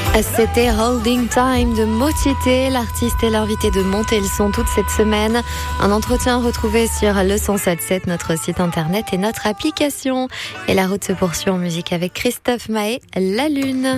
C'était Holding Time de Motiité. L'artiste est l'invité de Monter le son toute cette semaine. Un entretien retrouvé sur le 107.7, notre site internet et notre application. Et la route se poursuit en musique avec Christophe Maé, La Lune.